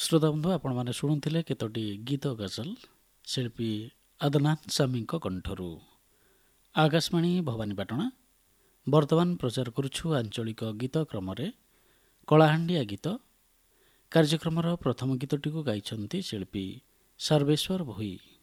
ଶ୍ରୋତାବନ୍ଧୁ ଆପଣମାନେ ଶୁଣୁଥିଲେ କେତୋଟି ଗୀତ ଗଜଲ ଶିଳ୍ପୀ ଆଦନାନ ସାମିଙ୍କ କଣ୍ଠରୁ। ଆକାଶବାଣୀ ଭବାନୀପାଟଣା ବର୍ତ୍ତମାନ ପ୍ରଚାର କରୁଛୁ ଆଞ୍ଚଳିକ ଗୀତ କ୍ରମରେ କଳାହାଣ୍ଡିଆ ଗୀତ। କାର୍ଯ୍ୟକ୍ରମର ପ୍ରଥମ ଗୀତଟିକୁ ଗାଇଛନ୍ତି ଶିଳ୍ପୀ ସର୍ବେଶ୍ୱର ଭୋଇ।